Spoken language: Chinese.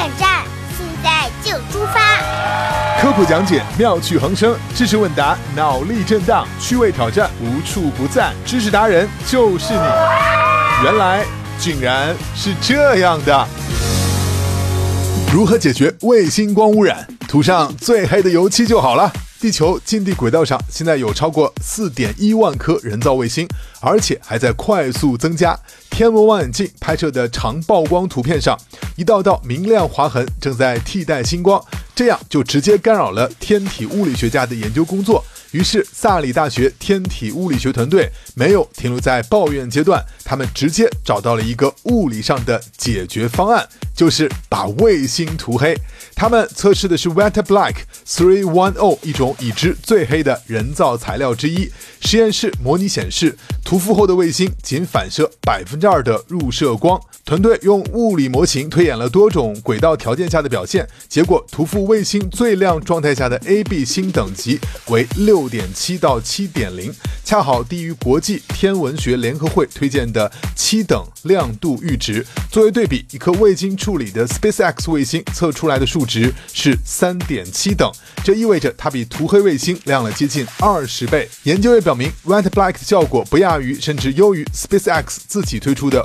站站，现在就出发。 科普讲解，妙趣横生，知识问答，脑力震荡，趣味挑战，无处不在。知识达人就是你。原来竟然是这样的。如何解决卫星光污染？涂上最黑的油漆就好了。地球近地轨道上现在有超过 4.1 万颗人造卫星，而且还在快速增加。天文望远镜拍摄的长曝光图片上，一道道明亮划痕正在替代星光，这样就直接干扰了天体物理学家的研究工作。于是萨里大学天体物理学团队没有停留在抱怨阶段，他们直接找到了一个物理上的解决方案，就是把卫星涂黑。他们测试的是 Wet Black 310， 一种已知最黑的人造材料之一。实验室模拟显示，涂覆后的卫星仅反射 2% 的入射光。团队用物理模型推演了多种轨道条件下的表现，结果涂覆卫星最亮状态下的 AB 星等级为 6.7 到 7.0， 恰好低于国际天文学联合会推荐的7等亮度阈值。作为对比，一颗未经处理的 SpaceX 卫星测出来的数值是 3.7 等，这意味着它比涂黑卫星亮了接近20倍。研究也表明 Wet Black 的效果不亚于甚至优于 SpaceX 自己推出的